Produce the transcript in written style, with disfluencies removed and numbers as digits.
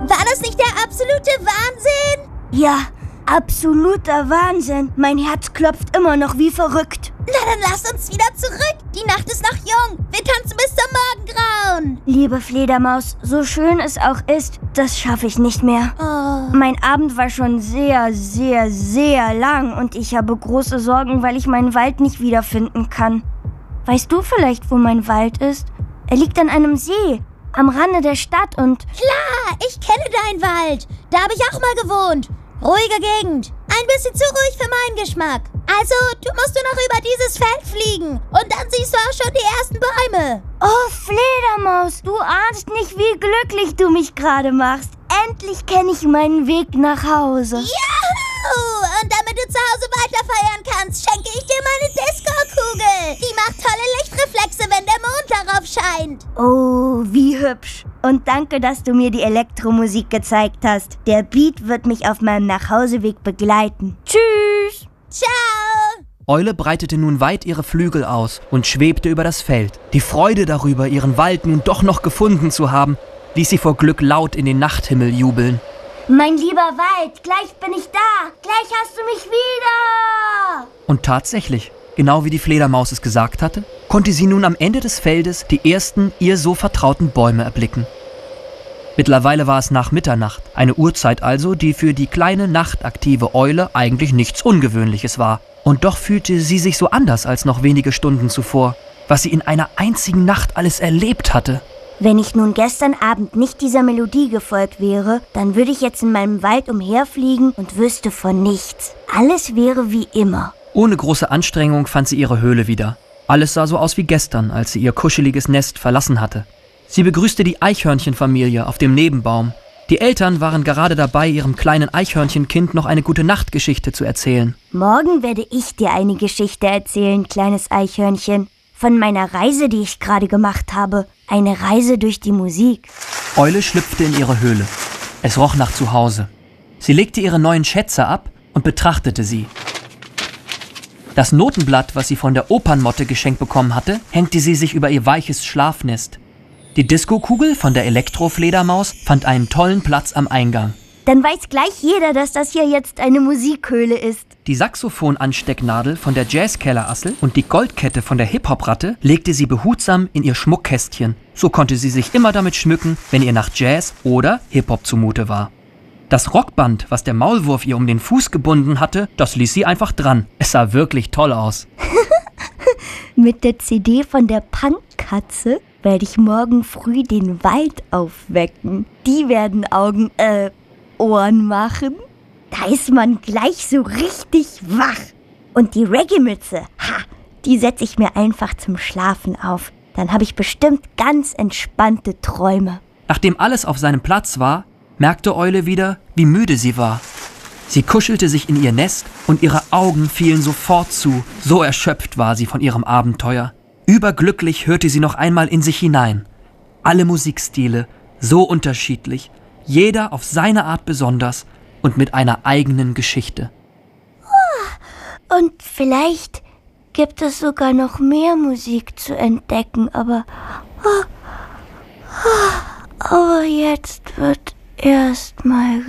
War das nicht der absolute Wahnsinn? Ja, absoluter Wahnsinn. Mein Herz klopft immer noch wie verrückt. Na, dann lass uns wieder zurück. Die Nacht ist noch jung. Wir tanzen bis zum Morgengrauen. Liebe Fledermaus, so schön es auch ist, das schaffe ich nicht mehr. Oh. Mein Abend war schon sehr, sehr, sehr lang und ich habe große Sorgen, weil ich meinen Wald nicht wiederfinden kann. Weißt du vielleicht, wo mein Wald ist? Er liegt an einem See, am Rande der Stadt und... Klar, ich kenne deinen Wald. Da habe ich auch mal gewohnt. Ruhige Gegend. Ein bisschen zu ruhig für meinen Geschmack. Also, du musst nur noch über dieses Feld fliegen. Und dann siehst du auch schon die ersten Bäume. Oh, Fledermaus, du ahnst nicht, wie glücklich du mich gerade machst. Endlich kenne ich meinen Weg nach Hause. Juhu! Und damit du zu Hause weiter feiern kannst, schenke ich dir meine Disco-Kugel. Die macht tolle Lichtreflexe, wenn der Mond darauf scheint. Oh, wie hübsch. Und danke, dass du mir die Elektromusik gezeigt hast. Der Beat wird mich auf meinem Nachhauseweg begleiten. Tschüss! Ciao! Eule breitete nun weit ihre Flügel aus und schwebte über das Feld. Die Freude darüber, ihren Wald nun doch noch gefunden zu haben, ließ sie vor Glück laut in den Nachthimmel jubeln. Mein lieber Wald, gleich bin ich da. Gleich hast du mich wieder. Und tatsächlich, genau wie die Fledermaus es gesagt hatte, konnte sie nun am Ende des Feldes die ersten ihr so vertrauten Bäume erblicken. Mittlerweile war es nach Mitternacht, eine Uhrzeit also, die für die kleine nachtaktive Eule eigentlich nichts Ungewöhnliches war. Und doch fühlte sie sich so anders als noch wenige Stunden zuvor, was sie in einer einzigen Nacht alles erlebt hatte. Wenn ich nun gestern Abend nicht dieser Melodie gefolgt wäre, dann würde ich jetzt in meinem Wald umherfliegen und wüsste von nichts. Alles wäre wie immer. Ohne große Anstrengung fand sie ihre Höhle wieder. Alles sah so aus wie gestern, als sie ihr kuscheliges Nest verlassen hatte. Sie begrüßte die Eichhörnchenfamilie auf dem Nebenbaum. Die Eltern waren gerade dabei, ihrem kleinen Eichhörnchenkind noch eine Gute-Nacht-Geschichte zu erzählen. Morgen werde ich dir eine Geschichte erzählen, kleines Eichhörnchen. Von meiner Reise, die ich gerade gemacht habe. Eine Reise durch die Musik. Eule schlüpfte in ihre Höhle. Es roch nach Zuhause. Sie legte ihre neuen Schätze ab und betrachtete sie. Das Notenblatt, was sie von der Opernmotte geschenkt bekommen hatte, hängte sie sich über ihr weiches Schlafnest. Die Diskokugel von der Elektrofledermaus fand einen tollen Platz am Eingang. Dann weiß gleich jeder, dass das hier jetzt eine Musikhöhle ist. Die Saxophon-Anstecknadel von der Jazzkellerassel und die Goldkette von der Hip-Hop-Ratte legte sie behutsam in ihr Schmuckkästchen. So konnte sie sich immer damit schmücken, wenn ihr nach Jazz oder Hip-Hop zumute war. Das Rockband, was der Maulwurf ihr um den Fuß gebunden hatte, das ließ sie einfach dran. Es sah wirklich toll aus. Mit der CD von der Punkkatze werde ich morgen früh den Wald aufwecken. Die werden Ohren machen. Da ist man gleich so richtig wach. Und die Reggae-Mütze, die setze ich mir einfach zum Schlafen auf. Dann habe ich bestimmt ganz entspannte Träume. Nachdem alles auf seinem Platz war, merkte Eule wieder, wie müde sie war. Sie kuschelte sich in ihr Nest und ihre Augen fielen sofort zu. So erschöpft war sie von ihrem Abenteuer. Überglücklich hörte sie noch einmal in sich hinein. Alle Musikstile, so unterschiedlich, jeder auf seine Art besonders und mit einer eigenen Geschichte. Und vielleicht gibt es sogar noch mehr Musik zu entdecken, aber jetzt wird erst mal